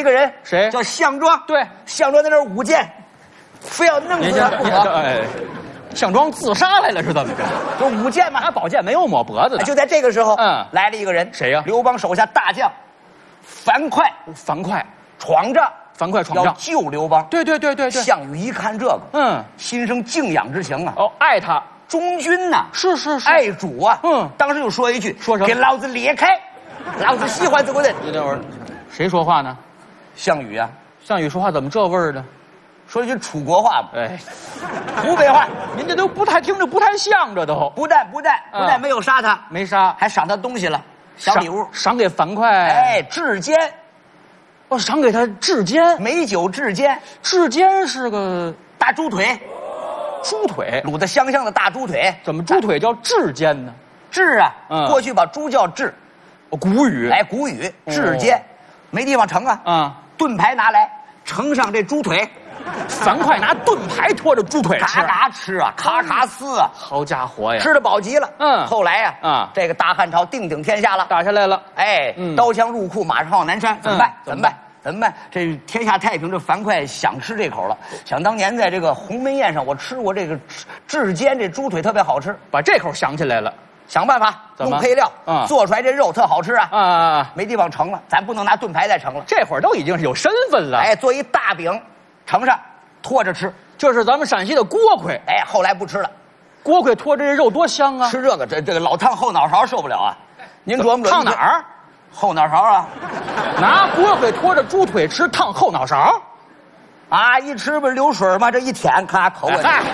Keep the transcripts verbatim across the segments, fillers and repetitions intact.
一个人， 谁叫项庄？ 对， 项庄在那儿舞剑，非要弄死他不可。 哎，项庄自杀来了是怎么着？ 就舞剑嘛， 他宝剑没有抹脖子的。 就在这个时候， 嗯， 来了一个人， 谁呀？ 刘邦手下大将樊哙， 樊哙闯帐， 樊哙闯帐要救刘邦。 对对对对对。 项羽一看这个， 嗯， 心生敬仰之情啊。 哦，爱他。 忠君呐， 是是是， 爱主啊。 嗯， 当时就说一句：“ 说什么？ 给老子裂开！老子喜欢这个人。” 你等会儿，谁说话呢？ 项羽啊。 项羽说话怎么这味儿呢？ 说一句楚国话吧， 哎， 湖北话。 您这都不太听着不太像，这都。 不但不但不但没有杀他， 没杀， 还赏他东西了，小礼物， 赏给樊哙。 哎，至坚。 我赏给他至坚， 美酒至坚。 至坚是个大猪腿。 猪腿卤的香香的大猪腿， 怎么猪腿叫至坚呢？ 至啊， 嗯， 过去把猪叫至， 哦，古语， 哎，古语至坚，没地方盛啊， 啊， 盾牌拿来盛上这猪腿， 樊哙拿盾牌拖着猪腿吃， 嘎嘎吃啊，咔咔撕啊， 好家伙呀， 吃的饱极了。 嗯， 后来呀， 啊， 这个大汉朝定鼎天下了， 打下来了， 哎， 嗯， 刀枪入库，马上往南山，怎么办？ 怎么办？怎么办？这天下太平，这樊哙想吃这口了。想当年在这个鸿门宴上，我吃过这个至坚这猪腿，特别好吃， 把这口想起来了。 想办法用配料， 嗯， 做出来这肉特好吃啊！ 啊啊！ 没地方盛了，咱不能拿盾牌再盛了。 这会儿都已经是有身份了。 哎，做一大饼，盛上，拖着吃。 就是咱们陕西的锅盔。 哎，后来不吃了。 锅盔拖着这肉多香啊！ 吃这个，这这个老烫后脑勺受不了啊！您琢磨琢磨， 烫哪儿？ 后脑勺啊！ 拿锅盔拖着猪腿吃，烫后脑勺， 啊！一吃不是流水吗？这一舔，咔口吻。哎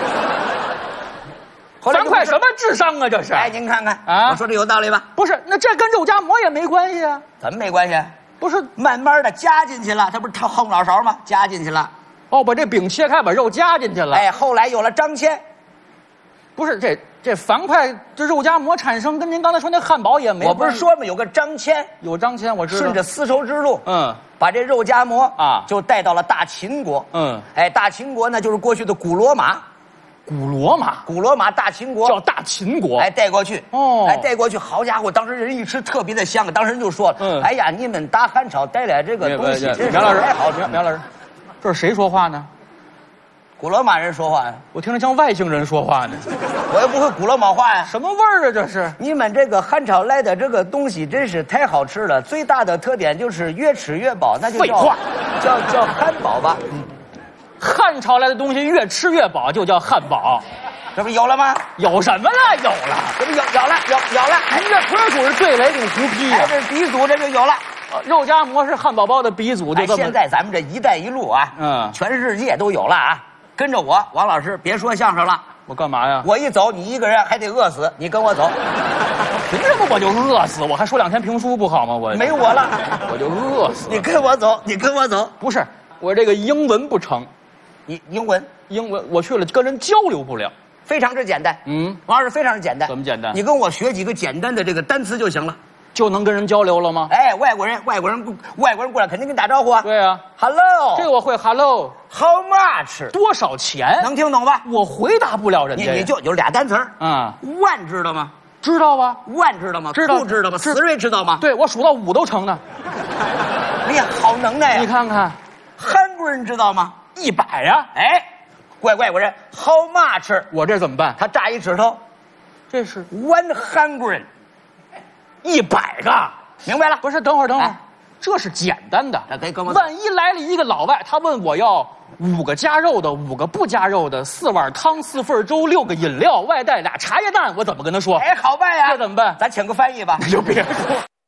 樊哙什么智商啊？这是！ 哎，您看看啊， 我说这有道理吧？ 不是，那这跟肉夹馍也没关系啊？ 怎么没关系？ 不是， 慢慢的加进去了，它不是烫后脑勺吗？加进去了。 哦，把这饼切开，把肉加进去了。 哎，后来有了张骞。 不是这这樊哙这肉夹馍产生，跟您刚才说那汉堡也没。 我不是说吗？有个张骞， 有张骞，我知道。 顺着丝绸之路， 嗯， 把这肉夹馍啊， 就带到了大秦国。 嗯， 哎，大秦国呢，就是过去的古罗马。 古罗马， 古罗马大秦国叫大秦国。 哎，带过去。 哦， 哎，带过去，好家伙，当时人一吃特别的香，当时人就说了，嗯，哎呀，你们大汉朝带来这个东西， 苗老师， 太好吃。 苗老师，这是谁说话呢？ 古罗马人说话呀， 我听着像外星人说话呢。 我又不会古罗马话呀， 什么味儿啊？这是你们这个汉朝来的这个东西真是太好吃了，最大的特点就是越吃越饱，那就叫废话， 叫叫汉堡吧。嗯， 汉朝来的东西越吃越饱，就叫汉堡。 这不有了吗？ 有什么了？有了， 这不有有了有有了。 您这纯属是对雷公胡批呀！这鼻祖这就有了。 肉夹馍是汉堡包的鼻祖，就这么。 现在咱们这一带一路啊，嗯，全世界都有了啊。跟着我，王老师，别说相声了。 我干嘛呀？ 我一走，你一个人还得饿死。你跟我走， 凭什么我就饿死？我还说两天评书不好吗？我没我了， 我就饿死。 你跟我走，你跟我走。 不是，我这个英文不成。 你英文？ 英文我去了，跟人交流不了。 非常之简单。嗯，王老师非常之简单。 怎么简单？ 你跟我学几个简单的这个单词就行了。 就能跟人交流了吗？ 哎，外国人，外国人，外国人过来肯定跟你打招呼啊。 对啊 ，Hello， 这个我会 ，Hello，How much？ 多少钱？ 能听懂吧？ 我回答不了人家。 你你就有俩单词儿， 嗯， 万知道吗？ 知道啊。 万知道吗？ 知道， 不知道吗？死瑞知道吗？ 对，我数到五都成呢。 你好能耐呀！ 你看看， 韩国人知道吗？ 一百呀！ 哎，怪外国人 ，How much？ 我这怎么办？ 他炸一指头，这是 one hundred。 一百个， 明白了？ 不是，等会儿，等会儿，这是简单的。万一来了一个老外，他问我要五个加肉的，五个不加肉的，四碗汤，四份粥，六个饮料，外带俩茶叶蛋，我怎么跟他说？ 哎，好办呀， 这怎么办？ 咱请个翻译吧。 你就别说。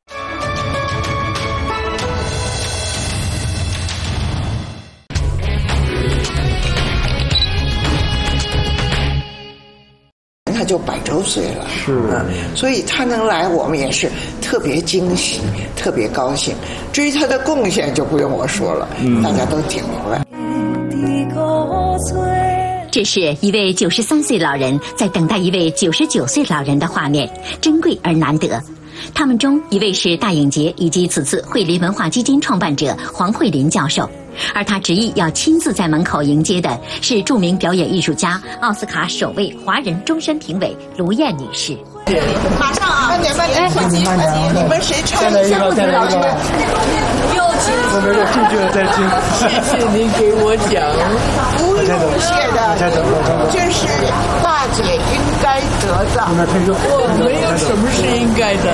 他就百周岁了， 是、 嗯，所以他能来，我们也是特别惊喜，特别高兴。至于他的贡献，就不用我说了，嗯、大家都挺明白。 这是一位九十三岁老人在等待一位九十九岁老人的画面，珍贵而难得。他们中一位是大影节以及此次惠林文化基金创办者黄慧林教授，而他执意要亲自在门口迎接的是著名表演艺术家、奥斯卡首位华人终身评委卢燕女士。 马上啊！慢点，慢点，慢点，慢点！你们谁唱？ 再来一个，再来一个。 又进。 我没有进去了，再进。 谢谢您给我讲。 不用谢的，这是大姐应该得的。 我没有什么是应该的。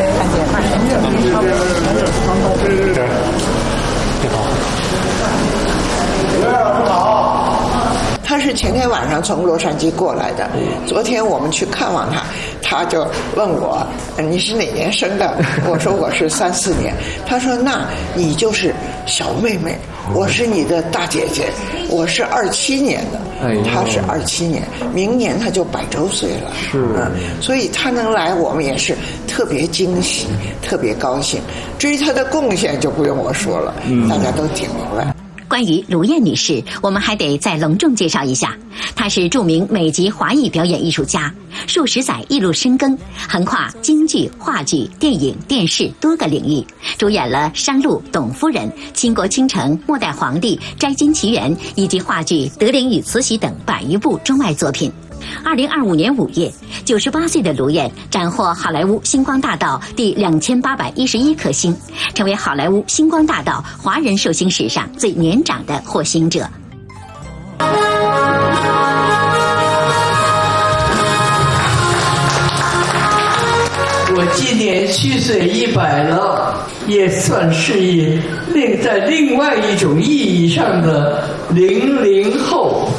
他是前天晚上从洛杉矶过来的，昨天我们去看望他，他就问我你是哪年生的？我说我是三四年。他说那你就是小妹妹，我是你的大姐姐，我是二七年的，他是二七年，明年他就百周岁了。是，嗯，所以他能来，我们也是特别惊喜，特别高兴。至于他的贡献就不用我说了，大家都挺明白。 关于卢燕女士，我们还得再隆重介绍一下。她是著名美籍华裔表演艺术家，数十载一路深耕，横跨京剧、话剧、电影、电视多个领域，主演了《山路》《董夫人》《倾国倾城》《末代皇帝》《摘金奇缘》以及话剧《德龄与慈禧》等百余部中外作品。二零二五年五月，九十八岁的卢燕斩获好莱坞星光大道第两千八百一十一颗星，成为好莱坞星光大道华人寿星史上最年长的获星者。 我今年虚岁一百了，也算是一另在另外一种意义上的零零后。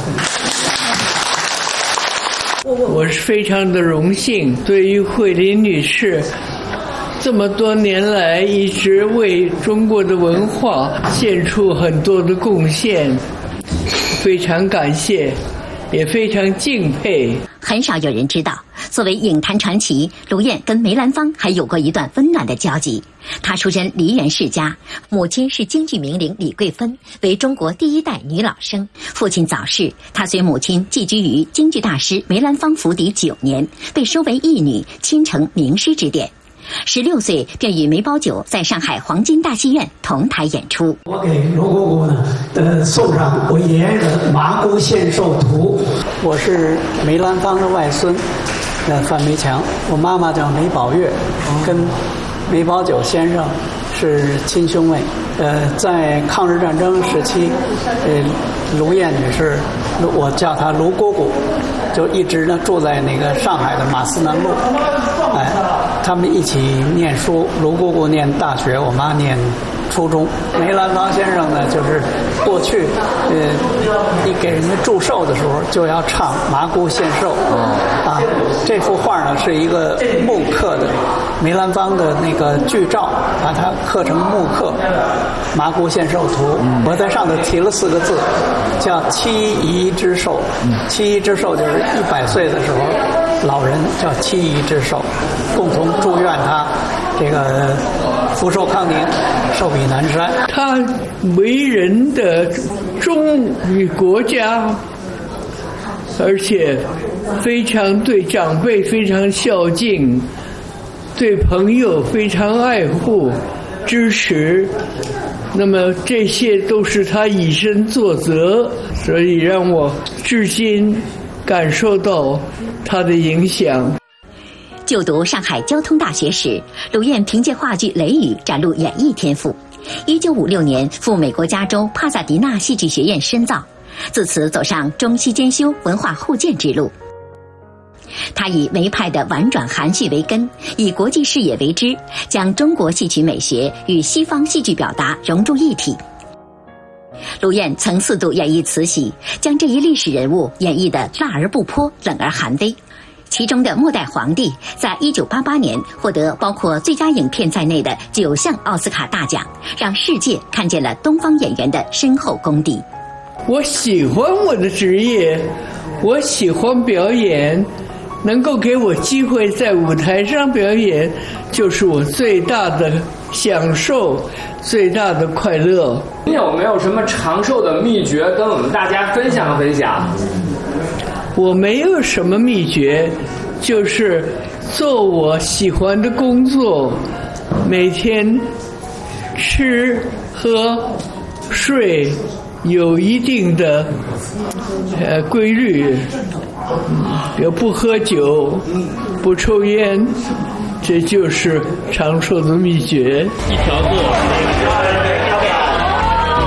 我是非常的荣幸，对于慧琳女士这么多年来一直为中国的文化献出很多的贡献，非常感谢，也非常敬佩。 很少有人知道，作为影坛传奇，卢燕跟梅兰芳还有过一段温暖的交集。她出身梨园世家，母亲是京剧名伶李桂芬，为中国第一代女老生。父亲早逝，她随母亲寄居于京剧大师梅兰芳府邸九年，被收为义女，亲承名师之典。十六岁便与梅葆玖在上海黄金大戏院同台演出。 我给罗姑姑呢，呃，送上我爷爷的《麻姑献寿图》。 我是梅兰芳的外孙，呃，范梅强。我妈妈叫梅宝月，跟梅葆玖先生是亲兄妹。呃，在抗日战争时期，呃，卢燕女士，我叫她卢姑姑，就一直呢住在那个上海的马思南路。哎，他们一起念书，卢姑姑念大学，我妈念初中。梅兰芳先生呢，就是过去呃，你给人家祝寿的时候就要唱《麻姑献寿》啊。这幅画呢是一个木刻的梅兰芳的那个剧照，把它刻成木刻《麻姑献寿图》。我在上头提了四个字，叫七姨之寿。七姨之寿就是一百岁的时候，老人叫七姨之寿，共同祝愿他这个福寿康宁，寿比南山。 他为人的忠于国家，而且非常对长辈非常孝敬，对朋友非常爱护支持，那么这些都是他以身作则，所以让我至今感受到他的影响。 就读上海交通大学时，卢燕凭借话剧《雷雨》展露演艺天赋。一九五六年赴美国加州帕萨迪纳戏剧学院深造，自此走上中西兼修文化互鉴之路。他以梅派的婉转含蓄为根，以国际视野为枝，将中国戏曲美学与西方戏剧表达融入一体。卢燕曾四度演绎慈禧，将这一历史人物演绎得辣而不泼，冷而含微。其中的《末代皇帝》在一九八八年获得包括最佳影片在内的九项奥斯卡大奖，让世界看见了东方演员的深厚功底。 我喜欢我的职业，我喜欢表演，能够给我机会在舞台上表演，就是我最大的享受，最大的快乐。 你有没有什么长寿的秘诀跟我们大家分享分享？ 我没有什么秘诀，就是做我喜欢的工作，每天吃喝睡有一定的呃规律，比如不喝酒，不抽烟，这就是长寿的秘诀。 一条路。